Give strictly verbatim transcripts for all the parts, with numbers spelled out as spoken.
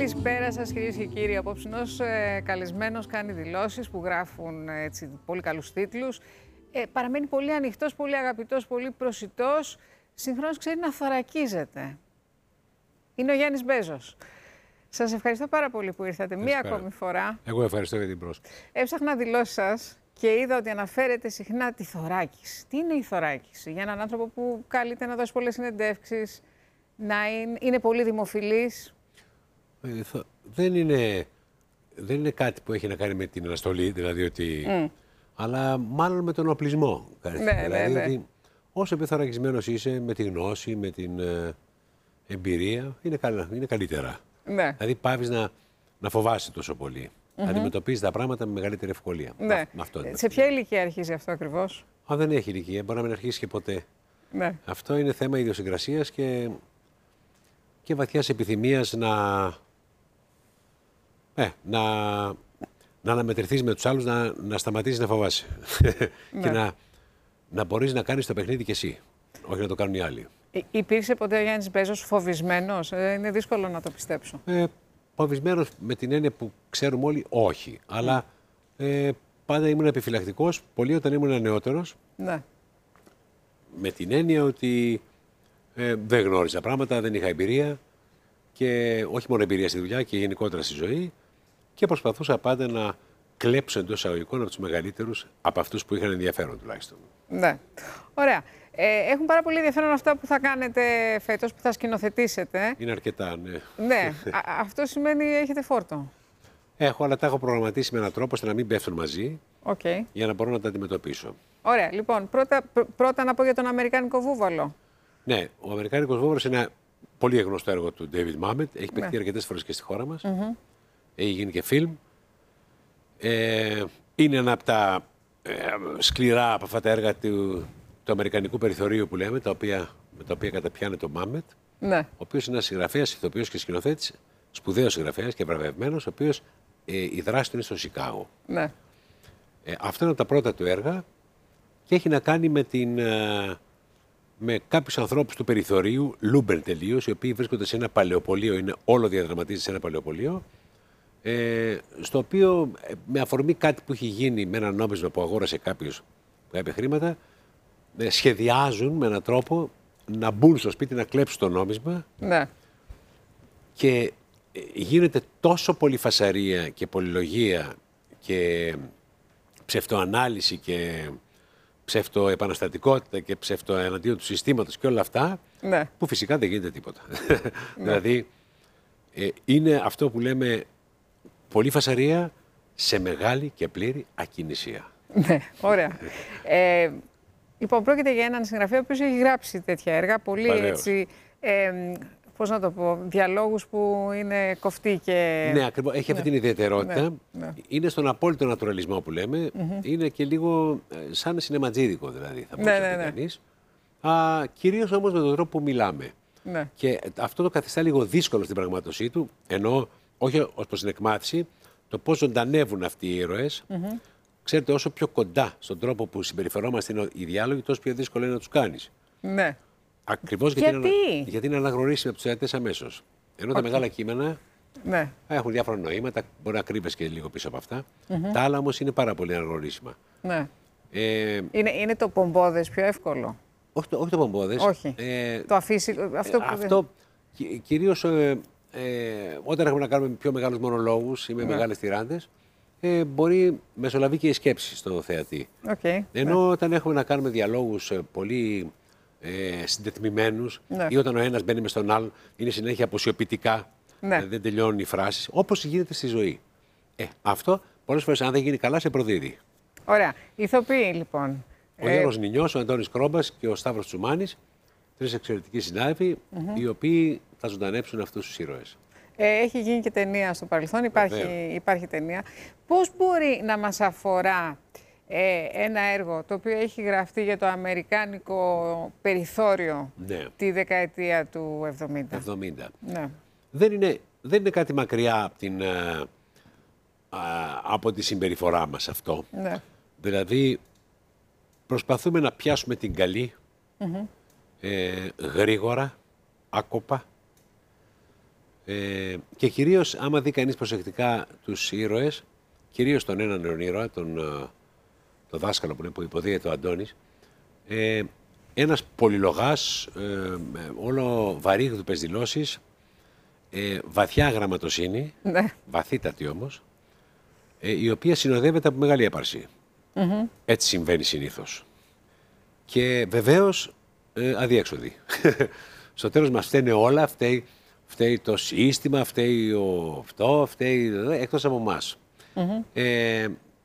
Καλησπέρα σας κυρίες και κύριοι. Απόψινος ε, καλεσμένος κάνει δηλώσεις που γράφουν έτσι, πολύ καλούς τίτλους. Ε, παραμένει πολύ ανοιχτός, πολύ αγαπητός, πολύ προσιτός. Συγχρόνως ξέρει να θωρακίζεται. Είναι ο Γιάννης Μπέζος. Σας ευχαριστώ πάρα πολύ που ήρθατε μία ακόμη φορά. Εγώ ευχαριστώ για την πρόσκληση. Έψαχνα δηλώσεις σας και είδα ότι αναφέρετε συχνά τη θωράκιση. Τι είναι η θωράκιση για έναν άνθρωπο που καλείται να δώσει πολλές συνεντεύξεις, να είναι, είναι πολύ δημοφιλής? Ε, θα, δεν, είναι, δεν είναι κάτι που έχει να κάνει με την αναστολή, δηλαδή ότι... Mm. Αλλά μάλλον με τον οπλισμό. Ναι, δηλαδή ναι, ναι. ότι όσο πιο θωρακισμένος είσαι με τη γνώση, με την ε, εμπειρία, είναι, καλ, είναι καλύτερα. Ναι. Δηλαδή πάβεις να, να φοβάσαι τόσο πολύ. Mm-hmm. Αντιμετωπίζεις τα πράγματα με μεγαλύτερη ευκολία. Ναι. Α, με αυτό Σε ποια ηλικία αρχίζει αυτό ακριβώς? Α, δεν έχει ηλικία, μπορεί να μην αρχίσει και ποτέ. Ναι. Αυτό είναι θέμα ιδιοσυγκρασίας και, και βαθιάς επιθυμίας να, ε, να, να αναμετρηθείς με τους άλλους, να, να σταματήσεις να φοβάσαι. Ναι. Και να, να μπορείς να κάνεις το παιχνίδι κι εσύ, όχι να το κάνουν οι άλλοι. Υ- υπήρξε ποτέ ο Γιάννης Μπέζος φοβισμένος? Ε, είναι δύσκολο να το πιστέψω. Ε, φοβισμένος με την έννοια που ξέρουμε όλοι, όχι. Mm. Αλλά ε, πάντα ήμουν επιφυλακτικός, πολύ όταν ήμουν νεότερος. Ναι. Με την έννοια ότι ε, δεν γνώριζα πράγματα, δεν είχα εμπειρία και όχι μόνο εμπειρία στη δουλειά και γενικότερα στη ζωή και προσπαθούσα πάντα να κλέψω εντός εισαγωγικών από τους μεγαλύτερους, από αυτούς που είχαν ενδιαφέρον τουλάχιστον. Ναι. Ωραία. Ε, έχουν πάρα πολύ ενδιαφέρον αυτά που θα κάνετε φέτος, που θα σκηνοθετήσετε. Είναι αρκετά, ναι. Ναι. Α, αυτό σημαίνει έχετε φόρτο. Έχω, αλλά τα έχω προγραμματίσει με έναν τρόπο ώστε να μην πέφτουν μαζί, Okay. για να μπορώ να τα αντιμετωπίσω. Ωραία. Λοιπόν, πρώτα, πρ- πρώτα να πω για τον Αμερικάνικο Βούβαλο. Ναι, ο Αμερικάνικος Βόβαρος είναι ένα πολύ γνωστό έργο του David Mamet. Έχει παιχτεί Ναι. αρκετές φορές και στη χώρα μας. Mm-hmm. Έχει γίνει και φιλμ. Ε, είναι ένα από τα ε, σκληρά από αυτά τα έργα του, του αμερικανικού περιθωρίου που λέμε, τα οποία, με τα οποία καταπιάνεται ο Mamet, Ναι. ο οποίος είναι ένας συγγραφέας, ηθοποιός και σκηνοθέτης, σπουδαίος συγγραφέας και βραβευμένος, ο οποίος ε, η δράση του είναι στο Σικάγο. Ναι. Ε, αυτό είναι από τα πρώτα του έργα και έχει να κάνει με, την, ε, με κάποιους ανθρώπους του περιθωρίου, Λούμπεν τελείως, οι οποίοι βρίσκονται σε ένα παλαιοπωλείο, είναι όλο διαδραματίζεται σε ένα παλαιοπωλείο, ε, στο οποίο ε, με αφορμή κάτι που έχει γίνει με ένα νόμισμα που αγόρασε κάποιος κάποια χρήματα, ε, σχεδιάζουν με έναν τρόπο να μπουν στο σπίτι να κλέψουν το νόμισμα Ναι. και ε, γίνεται τόσο πολύ φασαρία και πολυλογία και ψευτοανάλυση και ψευτοεπαναστατικότητα και ψευτοεναντίον του συστήματος και όλα αυτά, Ναι. που φυσικά δεν γίνεται τίποτα. Δηλαδή, ε, είναι αυτό που λέμε πολύ φασαρία σε μεγάλη και πλήρη ακινησία. Ναι. Ωραία. ε, λοιπόν, πρόκειται για έναν συγγραφέα ο οποίος έχει γράψει τέτοια έργα. Πολύ Βεβαίως. έτσι. Ε, πώς να το πω, διαλόγους που είναι κοφτοί και... Ναι, ακριβώς. Έχει αυτή την ιδιαιτερότητα. Ναι, ναι. Είναι στον απόλυτο νατουραλισμό που λέμε. Mm-hmm. Είναι και λίγο ε, σαν σινεματζίδικο, δηλαδή, θα μπορούσε Ναι, να ναι, πει ναι. κανείς. Α, κυρίως όμως με τον τρόπο που μιλάμε. Ναι. Και αυτό το καθιστά λίγο δύσκολο στην πραγματοσύνη του, ενώ όχι ως προς την εκμάθηση, το πώς ζωντανεύουν αυτοί οι ήρωες. Mm-hmm. Ξέρετε, όσο πιο κοντά στον τρόπο που συμπεριφερόμαστε είναι οι διάλογοι, τόσο πιο δύσκολο είναι να τους κάνεις. Ναι. Ακριβώς γιατί, Γιατί? είναι, γιατί είναι αναγνωρίσιμοι από τους θεατές αμέσως. Ενώ τα Okay. μεγάλα κείμενα Ναι. έχουν διάφορα νοήματα, μπορεί να κρύβεις και λίγο πίσω από αυτά. Mm-hmm. Τα άλλα όμως είναι πάρα πολύ αναγνωρίσιμα. Ναι. Ε, Είναι, είναι το πομπόδες πιο εύκολο? όχι, το, όχι το πομπόδες. Όχι. Ε, Το αφήσει, αυτό που... αυτό κυ- κυρίως ε, ε, όταν έχουμε να κάνουμε πιο μεγάλους μονολόγους ή με Ναι. μεγάλες τυράντες, ε, μπορεί μεσολαβεί και η σκέψη στο θεατή. Okay. Ενώ όταν έχουμε να κάνουμε διαλόγους ε, πολύ ε, συντετμημένους Ναι. ή όταν ο ένας μπαίνει μες στον άλλον, είναι συνέχεια αποσιωπητικά, Ναι. ε, δεν τελειώνουν οι φράσεις, όπως γίνεται στη ζωή. Ε, αυτό πολλές φορές αν δεν γίνει καλά σε προδίδει. Ωραία. Ηθοποιοί, λοιπόν. Ο Ε, Γιώργος Νινιός, ο Αντώνης Κρόμπας και ο Σταύρος Τσουμάνης, τρεις εξαιρετικοί συνάδελφοι, οι οποίοι θα ζωντανέψουν αυτούς τους ήρωες. ε, έχει γίνει και ταινία στο παρελθόν, υπάρχει, Βεβαίως. υπάρχει ταινία. Πώς μπορεί να μας αφορά ε, ένα έργο το οποίο έχει γραφτεί για το αμερικάνικο περιθώριο Ναι, τη δεκαετία του εβδομήντα? εβδομήντα. Ναι. Δεν είναι, δεν είναι κάτι μακριά από, την, α, α, από τη συμπεριφορά μας αυτό. Ναι. Δηλαδή, προσπαθούμε να πιάσουμε την καλή, Mm-hmm. ε, γρήγορα, άκοπα, Ε, και κυρίως, άμα δει κανείς προσεκτικά τους ήρωες, κυρίως τον έναν ήρωα, τον, τον δάσκαλο που είναι που υποδίεται ο Αντώνης, ε, ένας πολυλογάς, ε, όλο βαρύγδουπες δηλώσεις, ε, βαθιά γραμματοσύνη, ναι. βαθύτατη όμως, ε, η οποία συνοδεύεται από μεγάλη έπαρση. Mm-hmm. Έτσι συμβαίνει συνήθως. Και βεβαίως ε, αδιέξοδη. Στο τέλος μας φταίνε όλα, φταίει, φταίει το σύστημα, φταίει ο αυτό, φταίει εκτός από εμάς. Mm-hmm. Ε,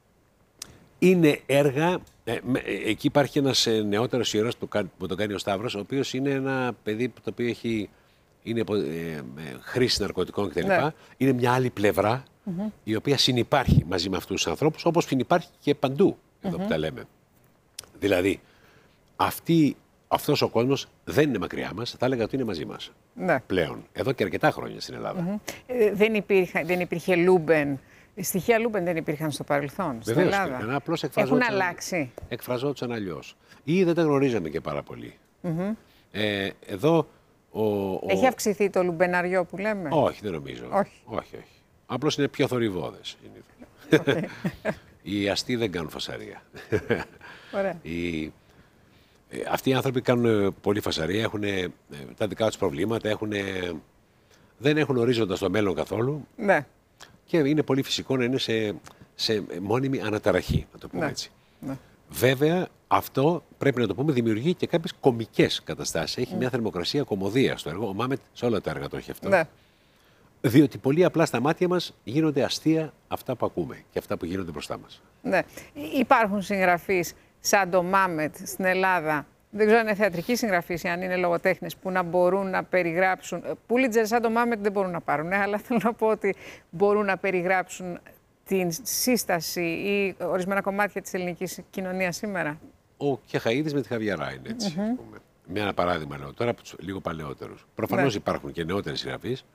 είναι έργα, ε, με, ε, εκεί υπάρχει ένας ε, νεότερος ιερός που, που τον κάνει ο Σταύρος, ο οποίος είναι ένα παιδί το οποίο έχει, είναι ε, ε, χρήση ναρκωτικών κτλ. Ναι. Είναι μια άλλη πλευρά, mm-hmm. η οποία συνυπάρχει μαζί με αυτούς τους ανθρώπους, όπως συνυπάρχει και παντού, εδώ mm-hmm. που τα λέμε. Δηλαδή, αυτή, αυτός ο κόσμος δεν είναι μακριά μας, θα έλεγα ότι είναι μαζί μας. Ναι. Πλέον, εδώ και αρκετά χρόνια στην Ελλάδα. Mm-hmm. ε, δεν, υπήρχε, δεν υπήρχε Λούμπεν. Στοιχεία Λούμπεν δεν υπήρχαν στο παρελθόν, στην Βεβαίως, Ελλάδα. Απλώς έχουν αλλάξει. Εκφραζόντουσαν αλλιώς. Ή δεν τα γνωρίζαμε και πάρα πολύ. Mm-hmm. Ε, εδώ ο, ο... Έχει αυξηθεί το λουμπεναριό που λέμε. Όχι, δεν νομίζω. Όχι. όχι, όχι. Απλώς είναι πιο θορυβώδες. Okay. Οι αστεί δεν κάνουν φασαρία. Ωραία. Οι... Αυτοί οι άνθρωποι κάνουν πολύ φασαρία, έχουν τα δικά τους προβλήματα, έχουν... δεν έχουν ορίζοντα στο μέλλον καθόλου. Ναι. Και είναι πολύ φυσικό να είναι σε, σε μόνιμη αναταραχή, να το πούμε ναι. έτσι. Ναι. Βέβαια, αυτό πρέπει να το πούμε, δημιουργεί και κάποιες κωμικές καταστάσεις. Έχει mm. μια θερμοκρασία κωμωδία στο έργο. Ο Μάμετ σε όλα τα έργα το έχει αυτό. Ναι. Διότι πολύ απλά στα μάτια μας γίνονται αστεία αυτά που ακούμε και αυτά που γίνονται μπροστά μας. Ναι. Υπάρχουν συγγραφείς σαν το Μάμετ στην Ελλάδα. Δεν ξέρω αν είναι θεατρικοί συγγραφείς ή αν είναι λογοτέχνες που να μπορούν να περιγράψουν. Πούλιτζερ σαν το Μάμετ δεν μπορούν να πάρουν, ναι, αλλά θέλω να πω ότι μπορούν να περιγράψουν την σύσταση ή ορισμένα κομμάτια της ελληνικής κοινωνίας σήμερα. Ο Κεχαΐδης με τη Χαβιαρά είναι έτσι. Mm-hmm. Ας πούμε. Με ένα παράδειγμα λέω τώρα από τους λίγο παλαιότερους. Προφανώς ναι. υπάρχουν και νεότεροι συγγραφείς.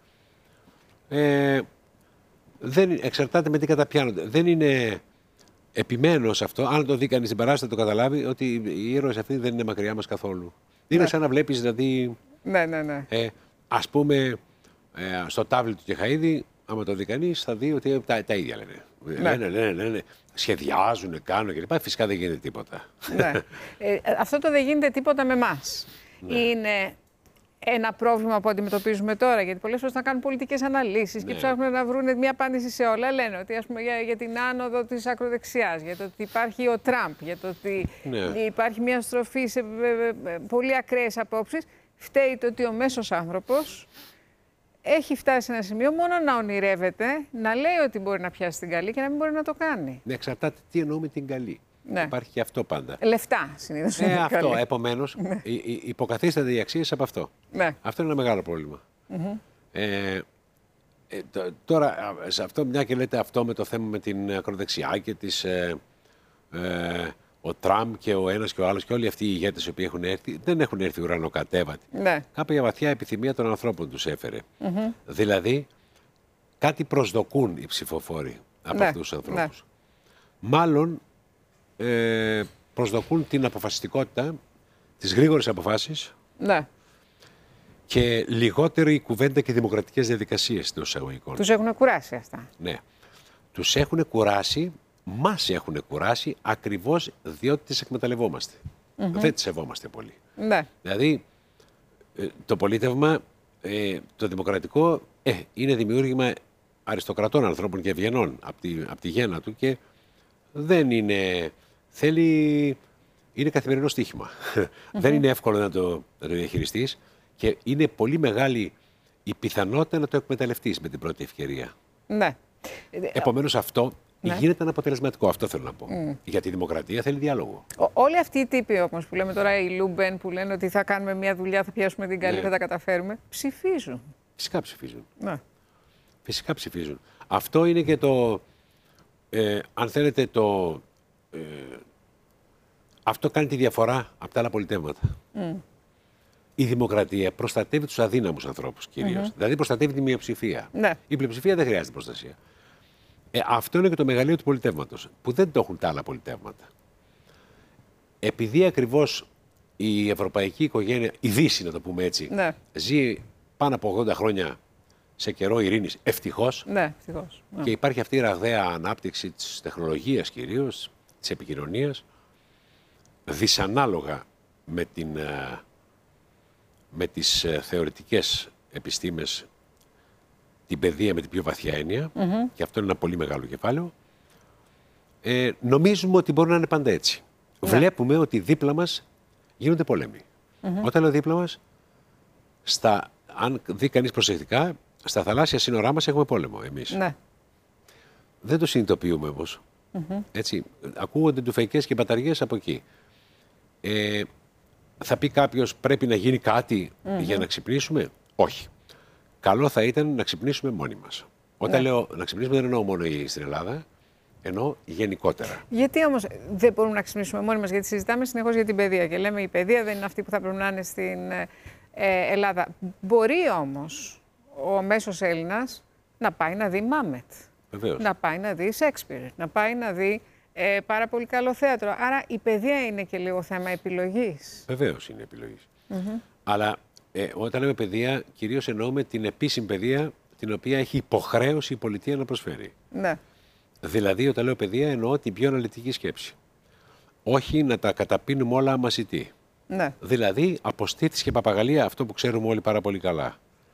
Ε, δεν, εξαρτάται με τι καταπιάνονται. Δεν είναι. Επιμένω σε αυτό, αν το δει κανείς στην παράσταση, θα το καταλάβει ότι οι ήρωες αυτοί δεν είναι μακριά μας καθόλου. Ναι. Είναι σαν να βλέπεις, δηλαδή. Ναι, ναι, ναι. Ε, ας πούμε, ε, στο τάβλι του Κεχαΐδη, άμα το δει κανείς, θα δει ότι τα, τα ίδια λένε. Ναι. Λένε, λένε, λένε, σχεδιάζουν, κάνουν κλπ. Φυσικά δεν γίνεται τίποτα. Ναι. ε, αυτό το δεν γίνεται τίποτα με εμάς. Ναι. Είναι ένα πρόβλημα που αντιμετωπίζουμε τώρα, γιατί πολλές φορές να κάνουν πολιτικές αναλύσεις ναι. και ψάχνουν να βρουν μια απάντηση σε όλα. Λένε ότι ας πούμε, για, για την άνοδο της ακροδεξιάς, για το ότι υπάρχει ο Τραμπ, για το ότι ναι. υπάρχει μια στροφή σε πολύ ακραίες απόψεις. Φταίει το ότι ο μέσος άνθρωπος έχει φτάσει σε ένα σημείο μόνο να ονειρεύεται, να λέει ότι μπορεί να πιάσει την καλή και να μην μπορεί να το κάνει. Ναι, εξαρτάται τι εννοούμε την καλή. Ναι. Υπάρχει και αυτό πάντα. Λεφτά συνήθως. Ε, αυτό. Επομένως, ναι. υποκαθίσταται οι αξίες από αυτό. Ναι. Αυτό είναι ένα μεγάλο πρόβλημα. Mm-hmm. ε, ε, τώρα, σε αυτό, μια και λέτε αυτό με το θέμα με την ακροδεξιά και τις, ε, ε, ο Τραμπ και ο ένας και ο άλλος και όλοι αυτοί οι ηγέτες οι οποίοι έχουν έρθει, δεν έχουν έρθει ουρανοκατέβατοι. Ναι. Κάποια βαθιά επιθυμία των ανθρώπων τους έφερε. Mm-hmm. Δηλαδή, κάτι προσδοκούν οι ψηφοφόροι από ναι. αυτούς τους ανθρώπους. Ναι. Μάλλον, Ε, προσδοκούν την αποφασιστικότητα, τις γρήγορες αποφάσεις ναι. και λιγότερη κουβέντα και δημοκρατικές διαδικασίες των εισαγωγικών. Τους έχουν κουράσει αυτά. Ναι. Τους έχουν κουράσει, μας έχουν κουράσει ακριβώς διότι τις εκμεταλλευόμαστε. Mm-hmm. Δεν τις σεβόμαστε πολύ. Ναι. Δηλαδή, το πολίτευμα, το δημοκρατικό, ε, είναι δημιούργημα αριστοκρατών ανθρώπων και ευγενών από τη, από τη γέννα του και δεν είναι... Θέλει... Είναι καθημερινό στοίχημα. Mm-hmm. Δεν είναι εύκολο να το, να το διαχειριστείς και είναι πολύ μεγάλη η πιθανότητα να το εκμεταλλευτείς με την πρώτη ευκαιρία. Ναι. Επομένως αυτό ναι. γίνεται αναποτελεσματικό. Αυτό θέλω να πω. Mm. Για τη δημοκρατία θέλει διάλογο. Ο, όλοι αυτοί οι τύποι όμως που λέμε τώρα, οι Λούμπεν που λένε ότι θα κάνουμε μια δουλειά, θα πιάσουμε την καλή, ναι. θα τα καταφέρουμε, ψηφίζουν. Φυσικά ψηφίζουν. Ναι. Φυσικά ψηφίζουν. Αυτό είναι και το... Ε, αν θέλετε το... Ε, αυτό κάνει τη διαφορά από τα άλλα πολιτεύματα. Mm. Η δημοκρατία προστατεύει τους αδύναμους ανθρώπους κυρίως. Mm-hmm. Δηλαδή προστατεύει τη μειοψηφία. Ναι. Η πλειοψηφία δεν χρειάζεται προστασία. Ε, αυτό είναι και το μεγαλείο του πολιτεύματος, που δεν το έχουν τα άλλα πολιτεύματα. Επειδή ακριβώς η ευρωπαϊκή οικογένεια, η Δύση να το πούμε έτσι, ναι. ζει πάνω από ογδόντα χρόνια σε καιρό ειρήνης, ευτυχώς. Ναι, ευτυχώς. Ναι. Και υπάρχει αυτή η ραγδαία ανάπτυξη της τεχνολογίας κυρίως, της επικοινωνίας, δυσανάλογα με, την, με τις θεωρητικές επιστήμες, την παιδεία με την πιο βαθιά έννοια, mm-hmm. και αυτό είναι ένα πολύ μεγάλο κεφάλαιο. Ε, νομίζουμε ότι μπορεί να είναι πάντα έτσι. Yeah. Βλέπουμε ότι δίπλα μας γίνονται πόλεμοι. Mm-hmm. Όταν λέω δίπλα μας, στα, αν δει κανείς προσεκτικά, στα θαλάσσια σύνορά μας έχουμε πόλεμο εμείς. Ναι. Δεν το συνειδητοποιούμε όμως. Mm-hmm. Έτσι, ακούγονται τουφαϊκές και μπαταριές από εκεί. Ε, θα πει κάποιος πρέπει να γίνει κάτι mm-hmm. για να ξυπνήσουμε. Όχι. Καλό θα ήταν να ξυπνήσουμε μόνοι μας. Όταν ναι. λέω να ξυπνήσουμε δεν εννοώ μόνο στην Ελλάδα, εννοώ γενικότερα. Γιατί όμως δεν μπορούμε να ξυπνήσουμε μόνοι μας, γιατί συζητάμε συνεχώς για την παιδεία και λέμε η παιδεία δεν είναι αυτή που θα πρέπει να είναι στην ε, Ελλάδα. Μπορεί όμως ο μέσος Έλληνας να πάει να δει Μάμετ, Βεβαίως. Να πάει να δει Σέξπιρ, να πάει να δει ε, πάρα πολύ καλό θέατρο. Άρα η παιδεία είναι και λίγο θέμα επιλογής. Βεβαίως είναι επιλογής. Mm-hmm. Αλλά ε, όταν λέμε παιδεία, κυρίως εννοούμε την επίσημη παιδεία την οποία έχει υποχρέωση η πολιτεία να προσφέρει. Ναι. Δηλαδή, όταν λέω παιδεία, εννοώ την πιο αναλυτική σκέψη. Όχι να τα καταπίνουμε όλα αμασιτή. Ναι. Δηλαδή, αποστήθηση και παπαγαλία, αυτό που ξέρουμε όλοι πάρα πολύ καλά.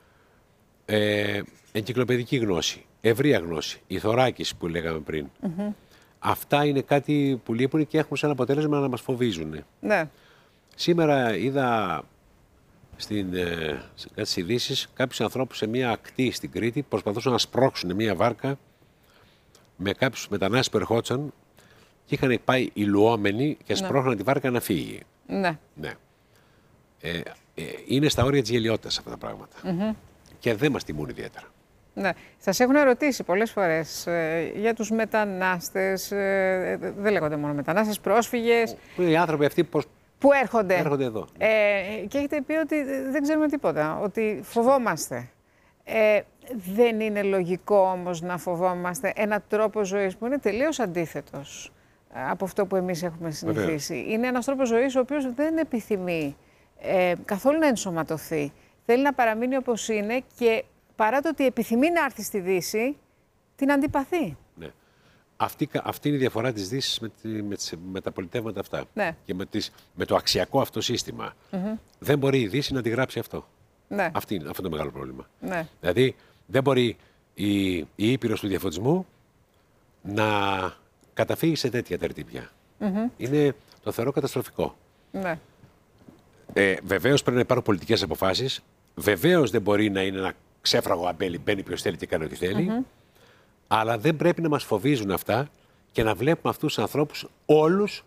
Ε, εγκυκλοπαιδική γνώση, ευρεία γνώση, η θωράκιση που λέγαμε πριν. Mm-hmm. Αυτά είναι κάτι που λείπουν και έχουν σαν αποτέλεσμα να μας φοβίζουν. Ναι. Σήμερα είδα στην, ε, σε κάποιες ειδήσεις κάποιους ανθρώπους σε μια ακτή στην Κρήτη προσπαθούσαν να σπρώξουν μια βάρκα με κάποιους μετανάστες που ερχόντουσαν και είχαν πάει υλουόμενοι και σπρώχναν ναι. τη βάρκα να φύγει. Ναι. ναι. Ε, ε, είναι στα όρια της γελιότητας αυτά τα πράγματα. Mm-hmm. Και δεν μας τιμούν ιδιαίτερα. Ναι. Σας έχουν ερωτήσει πολλές φορές ε, για τους μετανάστες, ε, δεν λέγονται μόνο μετανάστες, πρόσφυγες. Οι άνθρωποι αυτοί πώς που έρχονται, έρχονται εδώ. Ε, και έχετε πει ότι δεν ξέρουμε τίποτα, ότι φοβόμαστε. Ε, δεν είναι λογικό όμως να φοβόμαστε ένα τρόπο ζωής που είναι τελείως αντίθετος από αυτό που εμείς έχουμε συνηθίσει. Βέβαια. Είναι ένας τρόπος ζωής ο οποίος δεν επιθυμεί ε, καθόλου να ενσωματωθεί. Θέλει να παραμείνει όπως είναι και παρά το ότι επιθυμεί να έρθει στη Δύση, την αντιπαθεί. Ναι. Αυτή, αυτή είναι η διαφορά της Δύσης με, τη, με, με τα πολιτεύματα αυτά. Ναι. Και με, τις, με το αξιακό αυτό σύστημα. Mm-hmm. Δεν μπορεί η Δύση να αντιγράψει αυτό. Ναι. Αυτή, αυτό είναι το μεγάλο πρόβλημα. Ναι. Δηλαδή, δεν μπορεί η, η Ήπειρος του διαφωτισμού να καταφύγει σε τέτοια τερτύπια. Mm-hmm. Είναι, το θεωρώ καταστροφικό. Ναι. Ε, βεβαίως πρέπει να υπάρχουν πολιτικές αποφάσεις. Βεβαίως δεν μπορεί να είναι ένα ξέφραγο αμπέλι, μπαίνει ποιος θέλει και κάνει ό,τι θέλει. Mm-hmm. Αλλά δεν πρέπει να μας φοβίζουν αυτά και να βλέπουμε αυτούς τους ανθρώπους όλους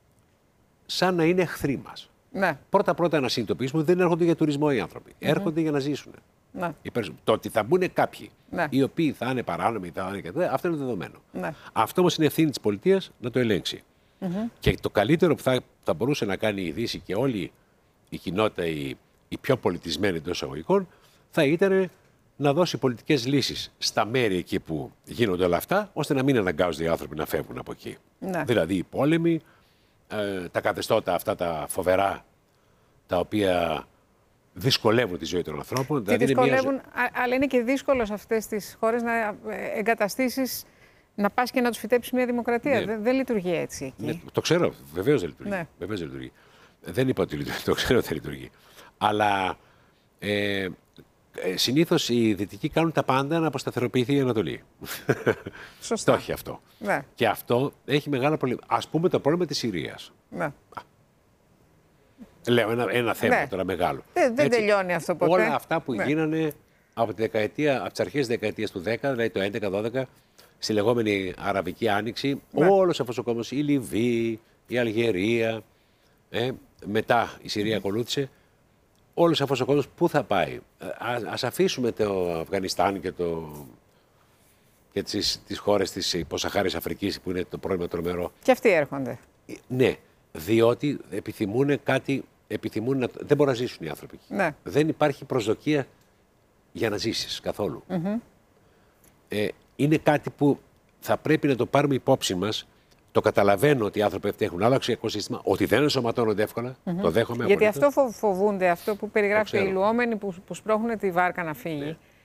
σαν να είναι εχθροί μας. Ναι. Πρώτα-πρώτα να συνειδητοποιήσουμε ότι δεν έρχονται για τουρισμό οι άνθρωποι. Mm-hmm. Έρχονται για να ζήσουν. Ναι. Το ότι θα μπουν κάποιοι ναι. οι οποίοι θα είναι παράνομοι, θα είναι και τέτοια, αυτό είναι δεδομένο. Ναι. Αυτό όμως είναι ευθύνη της πολιτείας να το ελέγξει. Mm-hmm. Και το καλύτερο που θα, θα μπορούσε να κάνει η Δύση και όλη η κοινότητα, η, η πιο πολιτισμένη εντός εισαγωγικών, θα ήταν να δώσει πολιτικές λύσεις στα μέρη εκεί που γίνονται όλα αυτά, ώστε να μην αναγκάζονται οι άνθρωποι να φεύγουν από εκεί. Ναι. Δηλαδή οι πόλεμοι, ε, τα καθεστώτα αυτά τα φοβερά, τα οποία δυσκολεύουν τη ζωή των ανθρώπων. Και δηλαδή δυσκολεύουν, είναι μια... αλλά είναι και δύσκολο σε αυτές τις χώρες να εγκαταστήσεις, να πας και να τους φυτέψεις μια δημοκρατία. Ναι. Δεν, δεν λειτουργεί έτσι εκεί. Ναι, το ξέρω, βεβαίως δεν λειτουργεί. Ναι. Βεβαίως δεν λειτουργεί. Δεν είπα ότι λειτουργεί, το ξέρω ότι δεν λειτουργεί. Αλλά ε, ε, συνήθως οι Δυτικοί κάνουν τα πάντα να αποσταθεροποιηθεί η Ανατολή. Σωστά. Το έχει αυτό. Ναι. Και αυτό έχει μεγάλα προβλήματα. Ας πούμε το πρόβλημα της Συρίας. Ναι. Λέω ένα, ένα θέμα ναι. τώρα μεγάλο. Δεν, δεν τελειώνει αυτό ποτέ. Όλα αυτά που ναι. γίνανε από, τη δεκαετία, από τις αρχές της δεκαετίας του δέκα, δηλαδή το έντεκα δώδεκα, στη λεγόμενη Αραβική Άνοιξη, ναι. όλος αυτός ο κόσμος, η Λιβύη, η Αλγερία, ε, μετά η Συρία ακολούθησε, όλος αυτός ο κόσμος πού θα πάει. Ας, ας αφήσουμε το Αφγανιστάν και, το, και τις, τις χώρες της υποσαχάριας Αφρικής που είναι το πρόβλημα τρομερό. Και αυτοί έρχονται. Ναι. Διότι επιθυμούν κάτι, επιθυμούν να... δεν μπορούν να ζήσουν οι άνθρωποι. Ναι. Δεν υπάρχει προσδοκία για να ζήσεις καθόλου. Mm-hmm. Ε, είναι κάτι που θα πρέπει να το πάρουμε υπόψη μας. Το καταλαβαίνω ότι οι άνθρωποι αυτοί έχουν άλλο αξιακό σύστημα, ότι δεν ενσωματώνονται εύκολα. Mm-hmm. Το δέχομαι. Γιατί απολύτως. Αυτό φοβούνται, αυτό που περιγράφεται οι λουόμενοι που, που σπρώχνουν τη βάρκα να φύγει. Ναι.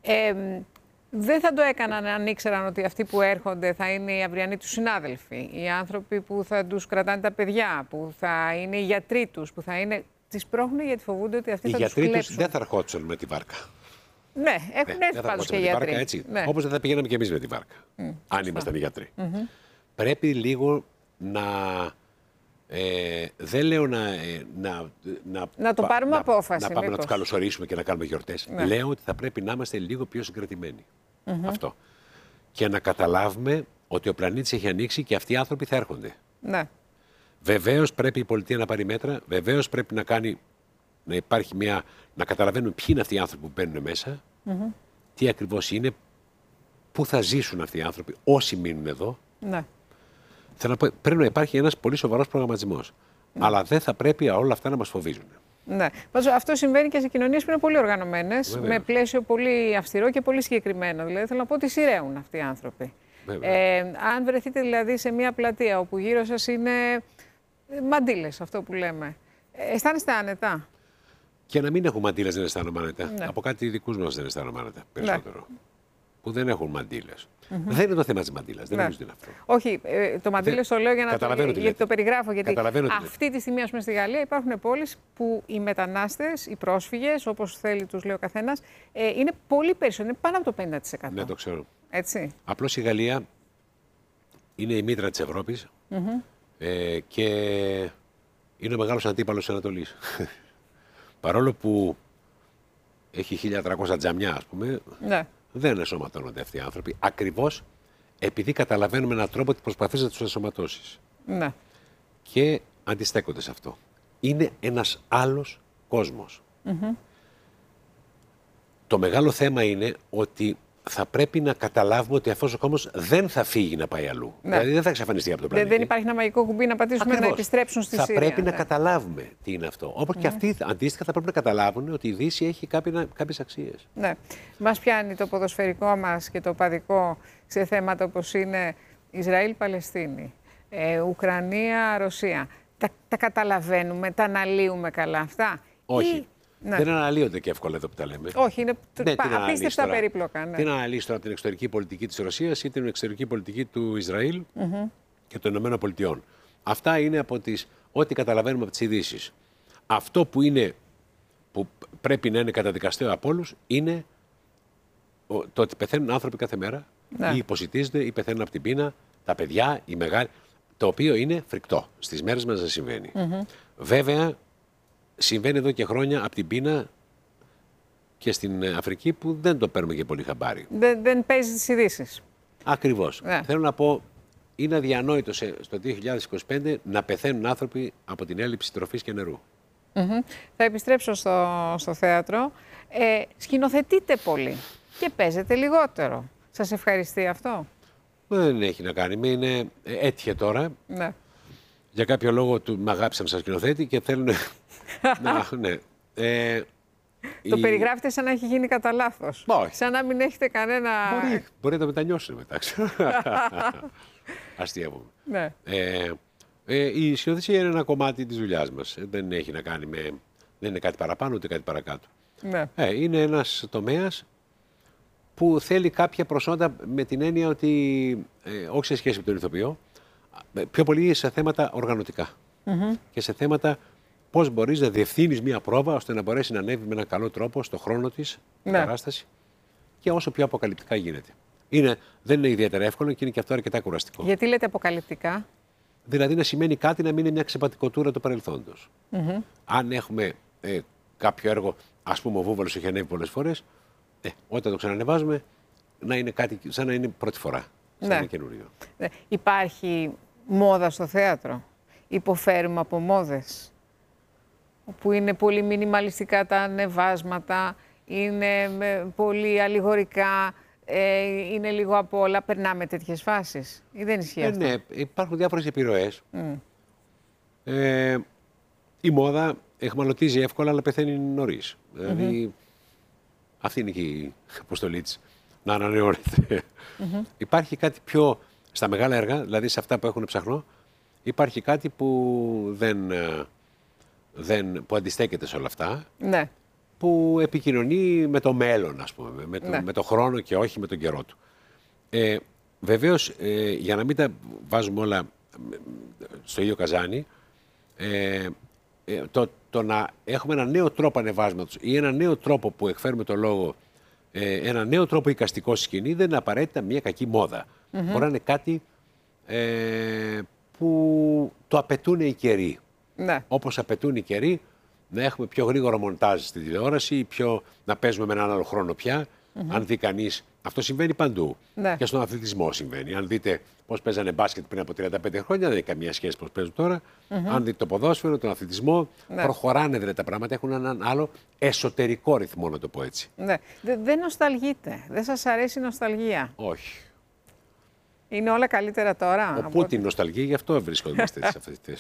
Ε, δεν θα το έκαναν αν ήξεραν ότι αυτοί που έρχονται θα είναι οι αυριανοί τους συνάδελφοι, οι άνθρωποι που θα τους κρατάνε τα παιδιά, που θα είναι οι γιατροί τους, που θα είναι... Τις πρόχνουν γιατί φοβούνται ότι αυτοί οι θα τους γιατροί κλέψουν. τους δεν θα ερχόντουσαν με τη βάρκα. Ναι, έχουν ναι, έρθει πάντως και οι γιατροί. Έτσι. Ναι. Όπως δεν θα πηγαίναμε και εμείς με τη βάρκα, mm, αν ήμασταν οι γιατροί. Mm-hmm. Πρέπει λίγο να... Ε, δεν λέω να, ε, να, να, να το πάρουμε να, απόφαση. Να πάμε μήπως. να τους καλωσορίσουμε και να κάνουμε γιορτές. Ναι. Λέω ότι θα πρέπει να είμαστε λίγο πιο συγκρατημένοι. Mm-hmm. Αυτό. Και να καταλάβουμε ότι ο πλανήτης έχει ανοίξει και αυτοί οι άνθρωποι θα έρχονται. Ναι. Βεβαίως πρέπει η πολιτεία να πάρει μέτρα. Βεβαίως πρέπει να κάνει, να υπάρχει μια, να καταλαβαίνουν ποιοι είναι αυτοί οι άνθρωποι που μπαίνουν μέσα, mm-hmm. τι ακριβώς είναι, πού θα ζήσουν αυτοί οι άνθρωποι, όσοι μείνουν εδώ. Ναι. Θέλω να πω, πρέπει να υπάρχει ένας πολύ σοβαρός προγραμματισμός. Ναι. Αλλά δεν θα πρέπει όλα αυτά να μας φοβίζουν. Ναι. Πάντως, αυτό συμβαίνει και σε κοινωνίες που είναι πολύ οργανωμένες, με πλαίσιο πολύ αυστηρό και πολύ συγκεκριμένο. Δηλαδή, θέλω να πω ότι σειραίουν αυτοί οι άνθρωποι. Ε, αν βρεθείτε δηλαδή σε μια πλατεία όπου γύρω σας είναι μαντήλες, αυτό που λέμε, αισθάνεστε άνετα? Και να μην έχουν μαντήλες δεν αισθάνομαι άνετα. Ναι. Από κάτι δικούς μας δεν αισθάνομαι άνετα περισσότερο. Ναι. Που δεν έχουν μαντήλες. Mm-hmm. Δεν είναι το θέμα της μαντήλας. Δεν ναι. νομίζω ότι είναι αυτό. Όχι, ε, το μαντήλες το λέω για να το, γιατί το περιγράφω. Γιατί αυτή τη στιγμή, ας πούμε, στη Γαλλία υπάρχουν πόλεις που οι μετανάστες, οι πρόσφυγες, όπως θέλει τους λέει ο καθένας, ε, είναι πολύ περισσότερο, είναι πάνω από το πενήντα τοις εκατό. Ναι, το ξέρω. Έτσι. Απλώς η Γαλλία είναι η μήτρα της Ευρώπης mm-hmm. ε, και είναι ο μεγάλος αντίπαλος της Ανατολής. Παρόλο που έχει χίλια τριακόσια τζαμιά, ας πούμε, ναι. δεν ενσωματώνονται αυτοί οι άνθρωποι. Ακριβώς επειδή καταλαβαίνουμε έναν τρόπο ότι προσπαθείς να τους ενσωματώσεις. Ναι. Και αντιστέκονται σε αυτό. Είναι ένας άλλος κόσμος. Mm-hmm. Το μεγάλο θέμα είναι ότι θα πρέπει να καταλάβουμε ότι αυτός ο κόσμος δεν θα φύγει να πάει αλλού. Ναι. Δηλαδή δεν θα εξαφανιστεί από τον πλανήτη. Δεν υπάρχει ένα μαγικό κουμπί να πατήσουμε Ακριβώς. να επιστρέψουν στη θα Συρία. Θα πρέπει ναι. να καταλάβουμε τι είναι αυτό. Όπως ναι. και αυτοί αντίστοιχα θα πρέπει να καταλάβουν ότι η Δύση έχει κάποιες αξίες. Ναι. Μας πιάνει το ποδοσφαιρικό μας και το παδικό σε θέματα όπως είναι Ισραήλ-Παλαιστίνη, ε, Ουκρανία-Ρωσία. Τα, τα καταλαβαίνουμε, τα αναλύουμε καλά αυτά? Όχι. Ή... Ναι. Δεν αναλύονται και εύκολα εδώ που τα λέμε. Όχι, είναι ναι, απίστευτα περίπλοκα. Ναι. Τι να αναλύσει τώρα από την εξωτερική πολιτική της Ρωσίας ή την εξωτερική πολιτική του Ισραήλ mm-hmm. και των Ηνωμένων Πολιτειών. Αυτά είναι από τις, ό,τι καταλαβαίνουμε από τις ειδήσεις. Αυτό που, είναι, που πρέπει να είναι καταδικαστέο από όλους είναι το ότι πεθαίνουν άνθρωποι κάθε μέρα ναι. ή υποσιτίζονται ή πεθαίνουν από την πείνα, τα παιδιά, οι μεγάλοι. Το οποίο είναι φρικτό. Στις μέρες μας δεν συμβαίνει. Mm-hmm. Βέβαια, συμβαίνει εδώ και χρόνια από την πείνα και στην Αφρική που δεν το παίρνουμε και πολύ χαμπάρι. Δεν, δεν παίζει τις ειδήσεις. Ακριβώς. Ναι. Θέλω να πω, είναι αδιανόητο σε, στο δύο χιλιάδες είκοσι πέντε να πεθαίνουν άνθρωποι από την έλλειψη τροφής και νερού. Mm-hmm. Θα επιστρέψω στο, στο θέατρο. Ε, σκηνοθετείτε πολύ και παίζετε λιγότερο. Σας ευχαριστεί αυτό? Δεν έχει να κάνει. Είναι έτυχε τώρα. Ναι. Για κάποιο λόγο του με αγάπησαν σαν σκηνοθέτη και θέλουν να... ναι. Ε, το η... περιγράφετε σαν να έχει γίνει κατά λάθος. Όχι. Σαν να μην έχετε κανένα... Μπορεί, μπορεί να τα μετανιώσουν μετά. Αστείευομαι. Ναι. Ε, ε, η σκηνοθεσία είναι ένα κομμάτι της δουλειάς μας. Δεν έχει να κάνει με... Δεν είναι κάτι παραπάνω ούτε κάτι παρακάτω. Ναι. Ε, είναι ένας τομέας που θέλει κάποια προσόντα με την έννοια ότι, ε, όχι σε σχέση με τον ηθοποιό, πιο πολύ σε θέματα οργανωτικά mm-hmm. και σε θέματα πώς μπορείς να διευθύνεις μία πρόβα ώστε να μπορέσει να ανέβει με έναν καλό τρόπο στο χρόνο της, ναι. την παράσταση και όσο πιο αποκαλυπτικά γίνεται. Είναι, δεν είναι ιδιαίτερα εύκολο και είναι και αυτό αρκετά κουραστικό. Γιατί λέτε αποκαλυπτικά? Δηλαδή να σημαίνει κάτι να μην είναι μια ξεπατικοτούρα του παρελθόντος. Mm-hmm. Αν έχουμε ε, κάποιο έργο, ας πούμε ο Βούβαλος έχει ανέβει πολλές φορές, ε, όταν το ξανανεβάζουμε να είναι κάτι σαν να είναι πρώτη φορά. Σαν ναι. να είναι καινούριο. Ναι. Υπάρχει μόδα στο θέατρο? Υποφέρουμε από μόδες που είναι πολύ μινιμαλιστικά τα ανεβάσματα, είναι πολύ αλληγορικά, ε, είναι λίγο απ' όλα. Περνάμε τέτοιες φάσεις ή δεν ισχύει ε, αυτό? Ναι, υπάρχουν διάφορες επιρροές. Mm. Ε, η μόδα εχμαλωτίζει εύκολα αλλά πεθαίνει νωρίς. Mm-hmm. Δηλαδή αυτή είναι και η αποστολή της, να ανανεώνεται. Mm-hmm. Υπάρχει κάτι πιο στα μεγάλα έργα, δηλαδή σε αυτά που έχουν ψαχνό, υπάρχει κάτι που, δεν, δεν, που αντιστέκεται σε όλα αυτά. Ναι. που επικοινωνεί με το μέλλον, ας πούμε, με το, Ναι. με το χρόνο και όχι με τον καιρό του. Ε, βεβαίως, ε, για να μην τα βάζουμε όλα στο ίδιο καζάνι, ε, ε, το, το να έχουμε ένα νέο τρόπο ανεβάσματος ή ένα νέο τρόπο που εκφέρουμε το λόγο, ε, ένα νέο τρόπο εικαστικό στη σκηνή, δεν είναι απαραίτητα μια κακή μόδα. Mm-hmm. Μπορεί να είναι κάτι ε, που το απαιτούν οι καιροί. Ναι. Όπως απαιτούν οι καιροί να έχουμε πιο γρήγορο μοντάζ στη τηλεόραση ή πιο, να παίζουμε με έναν άλλο χρόνο πια. Mm-hmm. Αν δει κανείς, αυτό συμβαίνει παντού. Ναι. Και στον αθλητισμό συμβαίνει. Αν δείτε πώς παίζανε μπάσκετ πριν από τριάντα πέντε χρόνια, δεν έχει καμία σχέση πώς παίζουν τώρα. Mm-hmm. Αν δείτε το ποδόσφαιρο, τον αθλητισμό, ναι. προχωράνε δηλαδή τα πράγματα, έχουν έναν άλλο εσωτερικό ρυθμό, να το πω έτσι. Ναι. Δεν δε νοσταλγείτε. Δεν σας αρέσει η νοσταλγία. Όχι. Είναι όλα καλύτερα τώρα. Ο Πούτιν νοσταλγεί, γι' αυτό βρισκόμαστε σε αυτή τη θέση.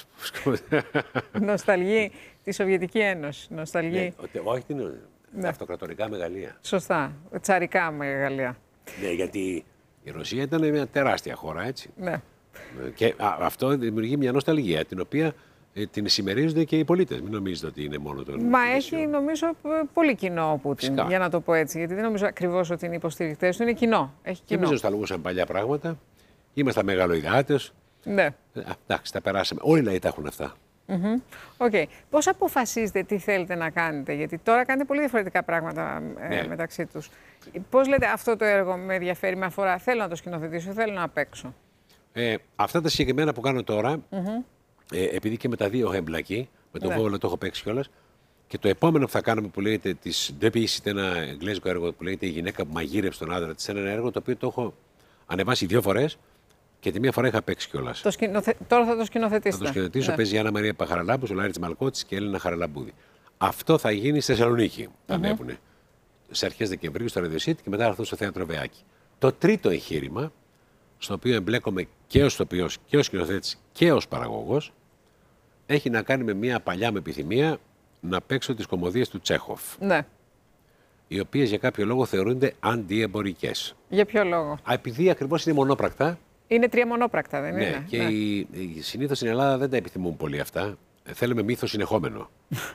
Νοσταλγεί τη Σοβιετική Ένωση. Νοσταλγεί. Ναι, όχι την ναι. αυτοκρατορικά μεγαλεία. Σωστά. Τσαρικά μεγαλεία. Ναι, γιατί η Ρωσία ήταν μια τεράστια χώρα, έτσι. Ναι. Και α, αυτό δημιουργεί μια νοσταλγία, την οποία ε, την συμμερίζονται και οι πολίτες. Μην νομίζετε ότι είναι μόνο τον. Μα έχει, νομίζω, πολύ κοινό ο Πούτιν, Φυσικά. για να το πω έτσι. Γιατί δεν νομίζω ακριβώς ότι είναι υποστηρικτές του, είναι κοινό. Έχει κοινό. Και εμείς νοσταλγούσαν παλιά πράγματα. Είμαστε μεγαλοειδάτες. Ναι. Α, εντάξει, τα περάσαμε. Όλοι οι λαοί τα έχουν αυτά. Οκ. Mm-hmm. Okay. Πώς αποφασίζετε τι θέλετε να κάνετε, γιατί τώρα κάνετε πολύ διαφορετικά πράγματα ε, ναι. μεταξύ τους. Πώς λέτε αυτό το έργο με ενδιαφέρει, με αφορά, θέλω να το σκηνοθετήσω, θέλω να παίξω. Ε, αυτά τα συγκεκριμένα που κάνω τώρα, mm-hmm. ε, επειδή και με τα δύο έχω εμπλακεί, με τον ναι. Βόλο το έχω παίξει κιόλας, και το επόμενο που θα κάνουμε που λέγεται της Ντεπίση, ένα εγγλέζικο έργο που λέγεται Η γυναίκα που μαγείρεψε τον άντρα της, ένα έργο το οποίο το έχω ανεβάσει δύο φορές. Και τη μία φορά είχα παίξει κιόλας. Σκηνοθε... Τώρα θα το σκηνοθετήσετε. Θα το σκηνοθετήσω. Ναι. Παίζει η Άννα Μαρία Παχαραλάμπους, ο Λάριτς Μαλκώτης και η Έλληνα Χαραλαμπούδη. Αυτό θα γίνει στη Θεσσαλονίκη. Θα mm-hmm. ανέβουνε σε αρχές Δεκεμβρίου στο Radio City και μετά θα έρθουν στο Θέατρο Βεάκη. Το τρίτο εγχείρημα, στο οποίο εμπλέκομαι και ως τοπιός και ως σκηνοθέτης και ως παραγωγός, έχει να κάνει με μια παλιά μου επιθυμία να παίξω τις κωμωδίες του Τσέχοφ. Ναι. Οι οποίες για κάποιο λόγο θεωρούνται αντιεμπορικές. Για ποιο λόγο? Α, επειδή ακριβώς είναι μονόπρακτα. Είναι τρία μονόπρακτα, δεν ναι, είναι? Και ναι. οι, οι, συνήθως στην Ελλάδα δεν τα επιθυμούν πολύ αυτά. Θέλουμε μύθο συνεχόμενο.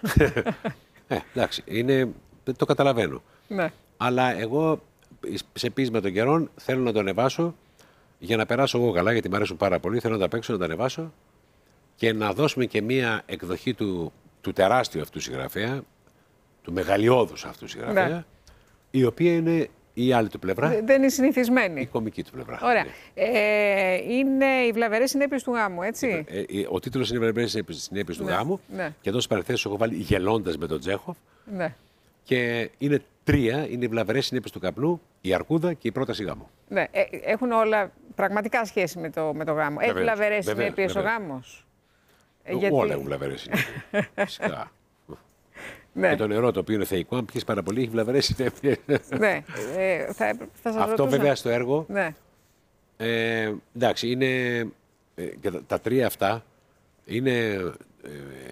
ε, εντάξει, είναι, το καταλαβαίνω. Ναι. Αλλά εγώ σε πείσμα των καιρών θέλω να το ανεβάσω για να περάσω εγώ καλά, γιατί μου αρέσουν πάρα πολύ. Θέλω να τα παίξω, να τα ανεβάσω και να δώσουμε και μία εκδοχή του, του τεράστιου αυτού συγγραφέα, του μεγαλειώδους αυτού συγγραφέα, ναι. η οποία είναι η άλλη του πλευρά. Δεν είναι συνηθισμένη. Η κομική του πλευρά. Ωραία. Ναι. Ε, είναι οι βλαβερές συνέπειες του γάμου, έτσι. Ε, ε, ο τίτλος είναι οι βλαβερές συνέπειες του ναι. γάμου. Ναι. Και εδώ στις παρενθέσεις έχω βάλει γελώντας με τον Τσέχοφ. Ναι. Και είναι τρία, είναι οι βλαβερές συνέπειες του καπνού, η αρκούδα και η πρόταση γάμου. Ναι. Ε, έχουν όλα πραγματικά σχέση με το, με το γάμο. Έχει βλαβερές συνέπειες ο γάμος. Ε, γιατί... Όλα έχουν βλαβερές συνέπειες. Φυσικά. Ναι. Και το νερό το οποίο είναι θεϊκό, αν πιεις πάρα πολύ, έχει βλαβερές συνέπειες. Ναι. Ε, θα, θα σας Αυτό ρωτούσα... βέβαια στο έργο. Ναι. Ε, εντάξει, είναι. Ε, και τα, τα τρία αυτά είναι. Ε,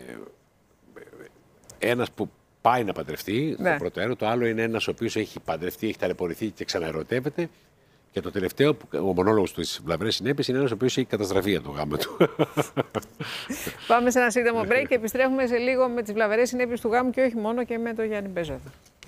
ένας που πάει να παντρευτεί, ναι. το πρώτο έργο. Το άλλο είναι ένας ο οποίος έχει παντρευτεί, έχει ταλαιπωρηθεί και ξαναερωτεύεται. Και το τελευταίο, ο μονόλογος του στις βλαβερές συνέπειες, είναι ένας ο οποίος έχει καταστραφεί από το γάμο του. Πάμε σε ένα σύντομο break και επιστρέφουμε σε λίγο με τις βλαβερές συνέπειες του γάμου και όχι μόνο, και με τον Γιάννη Μπέζοδο.